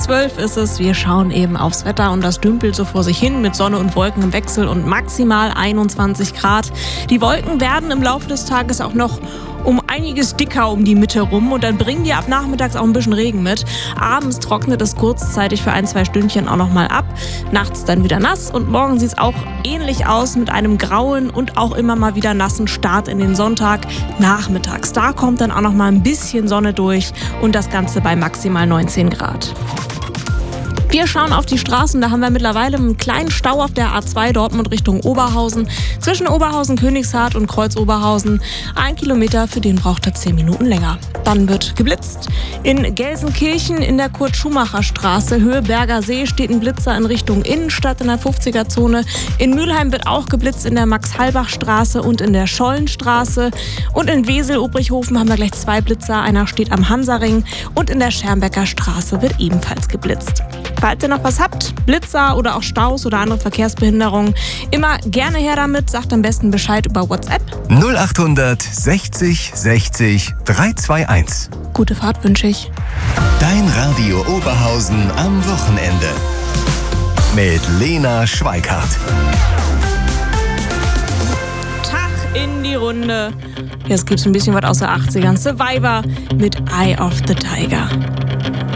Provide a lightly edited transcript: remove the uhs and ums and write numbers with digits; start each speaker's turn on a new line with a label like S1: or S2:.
S1: 12 ist es. Wir schauen eben aufs Wetter und das dümpelt so vor sich hin mit Sonne und Wolken im Wechsel und maximal 21 Grad. Die Wolken werden im Laufe des Tages auch noch um einiges dicker um die Mitte rum und dann bringen die ab nachmittags auch ein bisschen Regen mit. Abends trocknet es kurzzeitig für 1-2 Stündchen auch nochmal ab. Nachts dann wieder nass und morgen sieht es auch ähnlich aus mit einem grauen und auch immer mal wieder nassen Start in den Sonntag. Nachmittags, da kommt dann auch nochmal ein bisschen Sonne durch und das Ganze bei maximal 19 Grad. Wir schauen auf die Straßen, da haben wir mittlerweile einen kleinen Stau auf der A2 Dortmund Richtung Oberhausen. Zwischen Oberhausen, Königshardt und Kreuz Oberhausen. 1 Kilometer, für den braucht er 10 Minuten länger. Dann wird geblitzt. In Gelsenkirchen in der Kurt-Schumacher-Straße, Höhe Berger See, steht ein Blitzer in Richtung Innenstadt in der 50er-Zone. In Mülheim wird auch geblitzt in der Max-Halbach-Straße und in der Schollenstraße. Und in Wesel-Obrichhofen haben wir gleich 2 Blitzer. Einer steht am Hansaring und in der Schermbecker Straße wird ebenfalls geblitzt. Falls ihr noch was habt, Blitzer oder auch Staus oder andere Verkehrsbehinderungen, immer gerne her damit. Sagt am besten Bescheid über WhatsApp.
S2: 0800 60 60 321.
S1: Gute Fahrt wünsche ich.
S2: Dein Radio Oberhausen am Wochenende. Mit Lena Schweikart.
S1: Tag in die Runde. Jetzt gibt's ein bisschen was aus der 80ern. Survivor mit Eye of the Tiger.